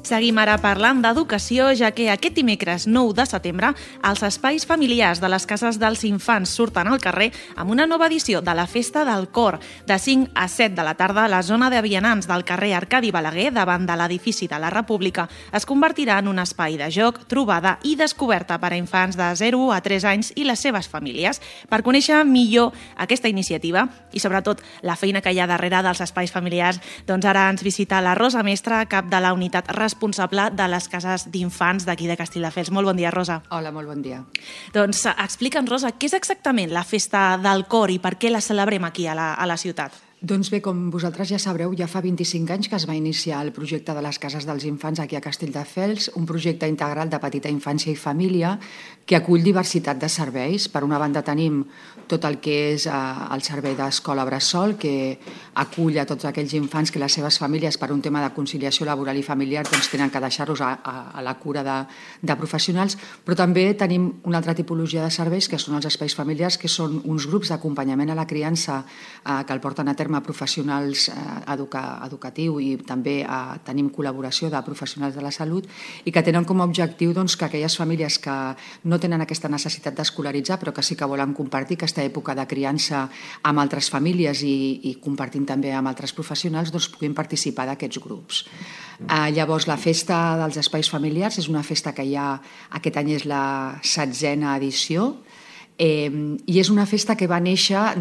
Seguim ara parlant d'educació, ja que aquest dimecres 9 de setembre els espais familiars de les cases dels infants surten al carrer amb una nova edició de la Festa del Cor. De 5 a 7 de la tarda, la zona de vianants del carrer Arcadi Balaguer, davant de l'edifici de la República, es convertirà en un espai de joc, trobada i descoberta per a infants de 0 a 3 anys i les seves famílies. Per conèixer millor aquesta iniciativa i, sobretot, la feina que hi ha darrere dels espais familiars, doncs ara ens visita la Rosa Mestre, cap de la unitat responsable de les cases d'infants d'aquí de Castelldefels. Molt bon dia, Rosa. Hola, molt bon dia. Doncs explica'ns, Rosa, què és exactament la Festa del Cor i per què la celebrem aquí a la ciutat? Doncs bé, com vosaltres ja sabreu, ja fa 25 anys que es va iniciar el projecte de les cases dels infants aquí a Castelldefels, un projecte integral de petita infància i família que acull diversitat de serveis. Per una banda tenim tot el que és el servei d'escola bressol, que acull a tots aquells infants que les seves famílies, per un tema de conciliació laboral i familiar, doncs tenen que deixar-los a la cura de professionals, però també tenim una altra tipologia de serveis que són els espais familiars, que són uns grups d'acompanyament a la criança que el porten a terme professionals educatiu i també tenim col·laboració de professionals de la salut i que tenen com a objectiu doncs, que aquelles famílies que no tenen aquesta necessitat d'escolaritzar però que sí que volen compartir aquesta època de criança amb altres famílies i compartint també amb altres professionals doncs, puguin participar d'aquests grups. Llavors, la Festa dels Espais Familiars és una festa que ja aquest any és la 16a edició i és una festa que va néixer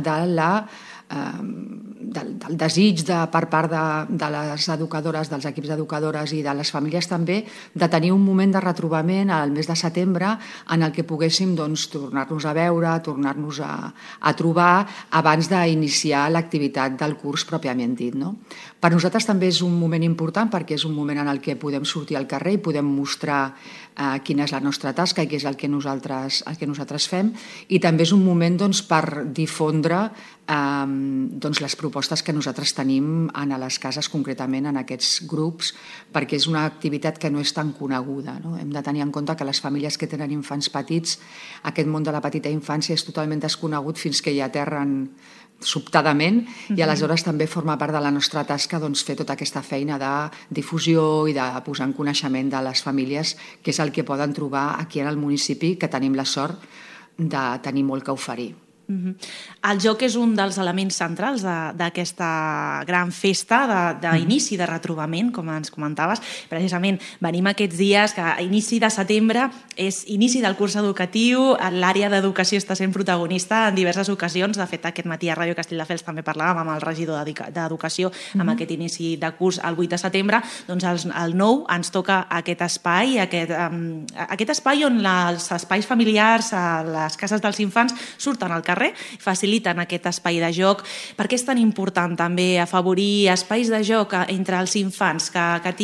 del desig per part de les educadores, dels equips d'educadores i de les famílies també, de tenir un moment de retrobament al mes de setembre en el que poguéssim doncs, tornar-nos a veure, tornar-nos a trobar abans d'iniciar l'activitat del curs pròpiament dit. No? Per nosaltres també és un moment important perquè és un moment en el que podem sortir al carrer i podem mostrar quina és la nostra tasca i què és el que nosaltres fem i també és un moment doncs, per difondre doncs, les propostes que nosaltres tenim a les cases, concretament en aquests grups, perquè és una activitat que no és tan coneguda. No? Hem de tenir en compte que les famílies que tenen infants petits, aquest món de la petita infància és totalment desconegut fins que hi aterren sobtadament i aleshores també forma part de la nostra tasca doncs, fer tota aquesta feina de difusió i de posar en coneixement de les famílies què és el que poden trobar aquí en el municipi, que tenim la sort de tenir molt que oferir. El joc és un dels elements centrals d'aquesta gran festa d'inici de retrobament, com ens comentaves. Precisament venim aquests dies que a inici de setembre és inici del curs educatiu, l'àrea d'educació està sent protagonista en diverses ocasions. De fet, aquest matí a Ràdio Castelldefels també parlàvem amb el regidor d'Educació amb aquest inici de curs el 8 de setembre. Doncs el 9 ens toca aquest espai, aquest espai on els espais familiars, les cases dels infants, surten al carrer, faciliten aquest espai de joc. Per què és tan important també afavorir espais de joc entre els infants que tinguin